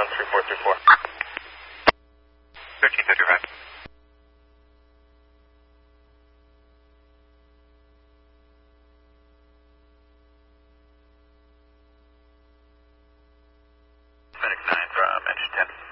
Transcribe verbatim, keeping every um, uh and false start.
three four three four. thirteen fifty-five. Medic nine from engine ten.